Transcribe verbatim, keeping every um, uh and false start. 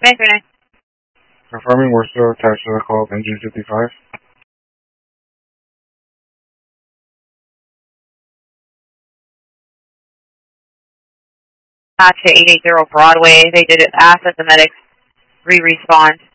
Okay, three nine. Confirming we're still attached to the call of engine fifty-five. Hatch to eight eighty Broadway. They did ask that the medics re-respond.